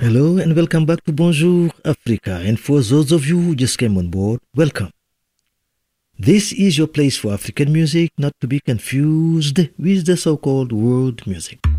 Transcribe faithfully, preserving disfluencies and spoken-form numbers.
Hello and welcome back to Bonjour Africa. And for those of you who just came on board, welcome. This is your place for African music, not to be confused with the so-called world music.